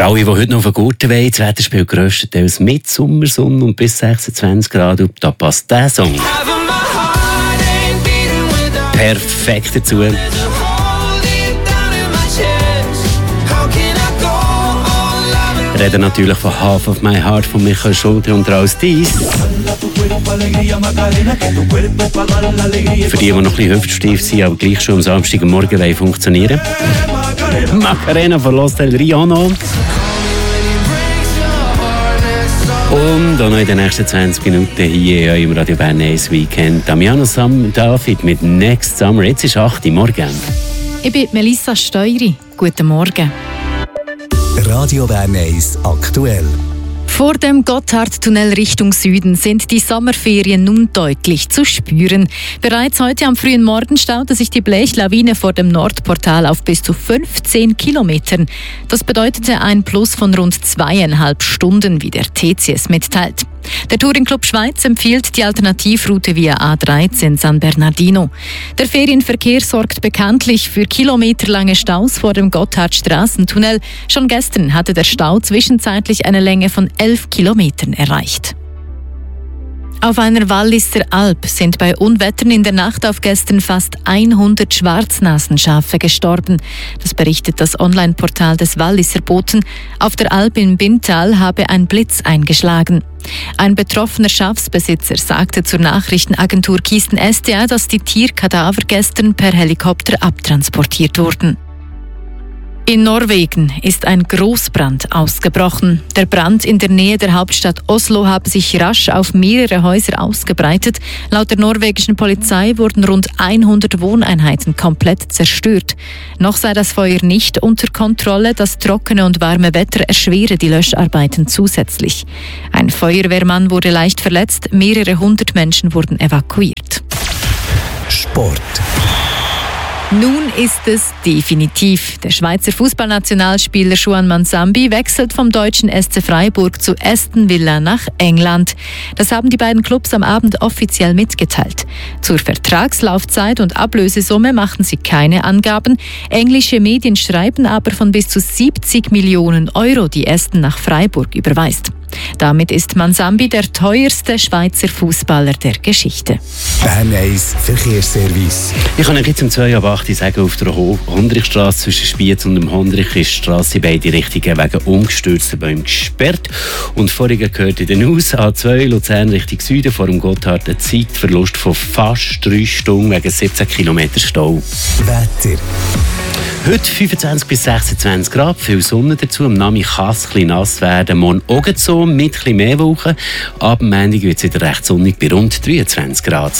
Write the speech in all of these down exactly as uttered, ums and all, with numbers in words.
Für alle, die heute noch auf den Gurten wollen, das Wetter spielt grösstenteils mit Sommersonne und bis sechsundzwanzig Grad. Und da passt dieser Song perfekt dazu. Wir reden natürlich von Half of My Heart von Michael Schulte und Raus Dies. Für die, die noch ein bisschen hüftsteif sind, aber gleich schon am Samstagmorgen wollen funktionieren. Macarena von Los del Riano. Und auch noch in den nächsten zwanzig Minuten hier im Radio Bern eins Weekend. Damiano Sam David mit Next Summer. Jetzt ist acht Uhr morgen. Ich bin Melissa Steury. Guten Morgen. Radio Bern eins aktuell. Vor dem Gotthardtunnel Richtung Süden sind die Sommerferien nun deutlich zu spüren. Bereits heute am frühen Morgen staute sich die Blechlawine vor dem Nordportal auf bis zu fünfzehn Kilometern. Das bedeutete ein Plus von rund zweieinhalb Stunden, wie der T C S mitteilt. Der Touringclub Schweiz empfiehlt die Alternativroute via A dreizehn San Bernardino. Der Ferienverkehr sorgt bekanntlich für kilometerlange Staus vor dem Gotthardstraßentunnel. Schon gestern hatte der Stau zwischenzeitlich eine Länge von elf Kilometern erreicht. Auf einer Walliser Alp sind bei Unwettern in der Nacht auf gestern fast hundert Schwarznasenschafe gestorben. Das berichtet das Online-Portal des Walliser Boten. Auf der Alp in Bintal habe ein Blitz eingeschlagen. Ein betroffener Schafsbesitzer sagte zur Nachrichtenagentur Kisten S D A, dass die Tierkadaver gestern per Helikopter abtransportiert wurden. In Norwegen ist ein Großbrand ausgebrochen. Der Brand in der Nähe der Hauptstadt Oslo habe sich rasch auf mehrere Häuser ausgebreitet. Laut der norwegischen Polizei wurden rund hundert Wohneinheiten komplett zerstört. Noch sei das Feuer nicht unter Kontrolle. Das trockene und warme Wetter erschwere die Löscharbeiten zusätzlich. Ein Feuerwehrmann wurde leicht verletzt. Mehrere hundert Menschen wurden evakuiert. Sport. Nun ist es definitiv. Der Schweizer Fußballnationalspieler Juan Manzambi wechselt vom deutschen S C Freiburg zu Aston Villa nach England. Das haben die beiden Clubs am Abend offiziell mitgeteilt. Zur Vertragslaufzeit und Ablösesumme machten sie keine Angaben. Englische Medien schreiben aber von bis zu siebzig Millionen Euro, die Aston nach Freiburg überweist. Damit ist Manzambi der teuerste Schweizer Fußballer der Geschichte. Bern eins Verkehrsservice. Ich kann euch jetzt um zwei Uhr acht sagen, auf der Hondrichstrasse zwischen Spiez und dem Hondrich ist die Strasse in beide Richtungen wegen umgestürzter Bäume gesperrt. Und vorhin gehört in den Aus A zwei Luzern Richtung Süden vor dem Gotthard ein Zeitverlust von fast drei Stunden wegen siebzehn Kilometer Stau. Wetter. Heute fünfundzwanzig bis sechsundzwanzig Grad, viel Sonne dazu. Am Nami kann es ein bisschen nass werden. Morgen auch so mit ein bisschen mehr Wolken. Ab dem Montag wird es wieder recht sonnig bei rund dreiundzwanzig Grad.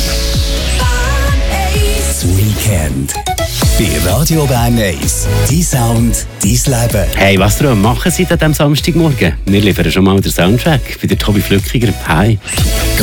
Das Weekend. Bei Radio Bern eins. Dein Sound, dein Leben. Hey, was ihr machen Sie an diesem Samstagmorgen? Wir liefern schon mal den Soundtrack. Bei der Tobi Flückiger. Hi.